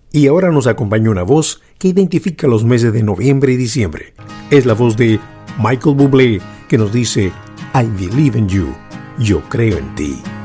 Y ahora nos acompaña una voz que identifica los meses de noviembre y diciembre. Es la voz de Michael Bublé, que nos dice: I believe in you. Yo creo en ti.